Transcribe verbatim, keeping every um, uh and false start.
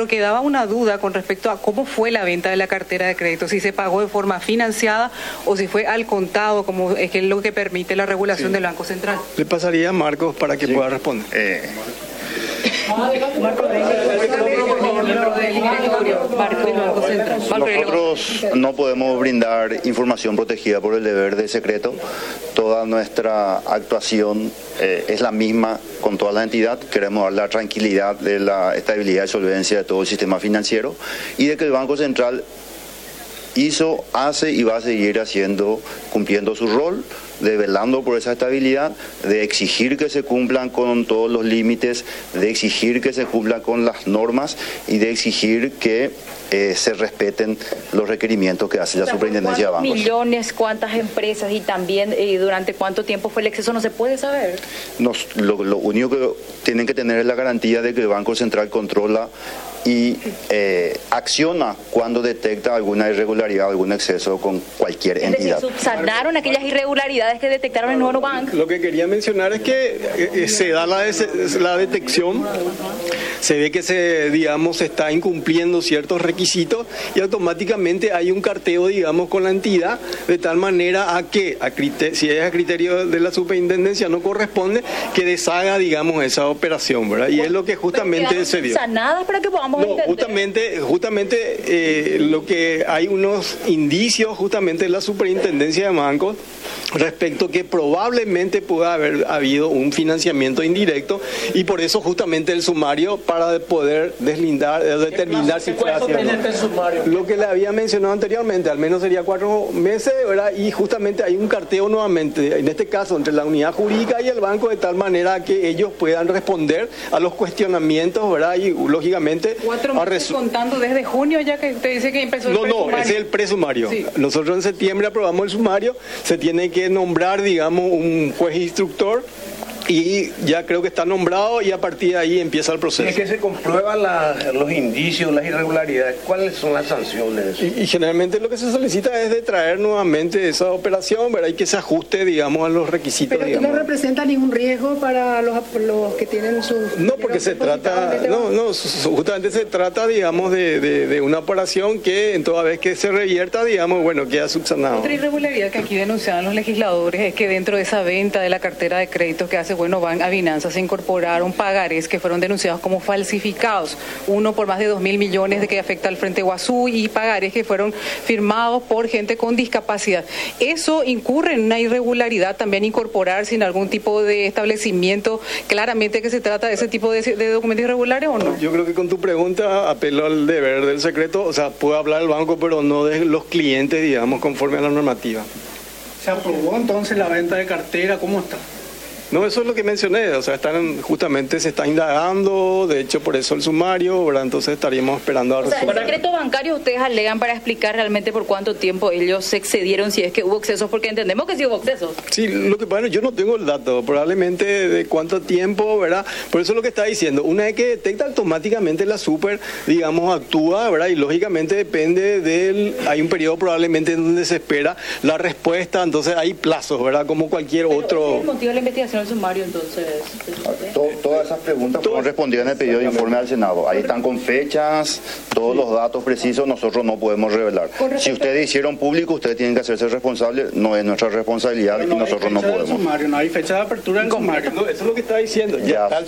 quedaba una duda con respecto a cómo fue la venta de la cartera de crédito, si se pagó de forma financiada o si fue al contado, como es que es lo que permite la regulación sí. del Banco Central. Le pasaría a Marcos para que sí. pueda responder. Eh. Nosotros no podemos brindar información protegida por el deber de secreto. Toda nuestra actuación eh, es la misma con toda la entidad. Queremos dar la tranquilidad de la estabilidad y solvencia de todo el sistema financiero y de que el Banco Central hizo, hace y va a seguir haciendo, cumpliendo su rol, de velando por esa estabilidad, de exigir que se cumplan con todos los límites, de exigir que se cumplan con las normas y de exigir que eh, se respeten los requerimientos que hace la Superintendencia de Bancos. ¿Cuántos millones, cuántas empresas y también eh, durante cuánto tiempo fue el exceso? ¿No se puede saber? Nos, lo, lo único que tienen que tener es la garantía de que el Banco Central controla y eh, acciona cuando detecta alguna irregularidad, algún exceso con cualquier es entidad. Decir, subsanaron aquellas irregularidades que detectaron en Nuevo Banco. Lo que quería mencionar es que eh, se da la, la detección, se ve que se, digamos, se está incumpliendo ciertos requisitos y automáticamente hay un carteo, digamos, con la entidad, de tal manera a que, a criterio, si es a criterio de la superintendencia no corresponde, que deshaga, digamos, esa operación, ¿verdad? Y es lo que justamente se dio. ¿Subsanadas para que podamos No, entender? justamente, justamente eh, lo que hay unos indicios justamente de la superintendencia de bancos respecto que probablemente pueda haber habido un financiamiento indirecto y por eso justamente el sumario para poder deslindar, determinar si fue así o no. Lo que le había mencionado anteriormente, al menos sería cuatro meses, ¿verdad? Y justamente hay un carteo nuevamente, en este caso entre la unidad jurídica y el banco, de tal manera que ellos puedan responder a los cuestionamientos, ¿verdad? Y lógicamente... Cuatro meses contando desde junio, ya que usted dice que empezó el No, presumario. no, ese es el presumario. Sí. Nosotros en septiembre aprobamos el sumario, se tiene que nombrar, digamos, un juez instructor y ya creo que está nombrado y a partir de ahí empieza el proceso. Es que se comprueban la, los indicios, las irregularidades. ¿Cuáles son las sanciones? Y, y generalmente lo que se solicita es de traer nuevamente esa operación, ¿verdad? Y que se ajuste, digamos, a los requisitos. Pero digamos. no representa ningún riesgo para los, los que tienen su... No, porque se trata, no, no, justamente se trata, digamos, de, de, de una operación que en toda vez que se revierta, digamos, bueno, queda subsanado. Otra irregularidad que aquí denunciaban los legisladores es que dentro de esa venta de la cartera de créditos que hace Bueno Banco a Binance se incorporaron pagarés que fueron denunciados como falsificados. Uno por más de dos mil millones de que afecta al Frente Guazú y pagarés que fueron firmados por gente con discapacidad. ¿Eso incurre en una irregularidad también incorporar sin algún tipo de establecimiento claramente que se trata de ese tipo de, de documentos irregulares o no? Yo creo que con tu pregunta apelo al deber del secreto, o sea, puede hablar el banco, pero no de los clientes, digamos, conforme a la normativa. ¿Se aprobó entonces la venta de cartera? ¿Cómo está? No, eso es lo que mencioné, o sea, están justamente se está indagando, de hecho por eso el sumario, ¿verdad? Entonces estaríamos esperando a resolver. O sea, el secreto bancario ustedes alegan para explicar realmente por cuánto tiempo ellos se excedieron, si es que hubo excesos, porque entendemos que sí hubo excesos. Sí, lo que bueno, yo no tengo el dato, probablemente de cuánto tiempo, ¿verdad? Por eso es lo que está diciendo, una vez que detecta automáticamente la super, digamos, actúa, ¿verdad? Y lógicamente depende del, hay un periodo probablemente en donde se espera la respuesta, entonces hay plazos, ¿verdad? Como cualquier Pero otro... ¿ese es el motivo de la investigación? El sumario, entonces. Todo, todas esas preguntas fueron respondidas en el pedido de informe al Senado. Ahí están con fechas, todos los datos precisos, nosotros no podemos revelar. Si ustedes hicieron público, ustedes tienen que hacerse responsables, no es nuestra responsabilidad y nosotros no podemos. Sumario, no hay fecha de apertura en sumario. No, eso es lo que está diciendo. Ya, ya.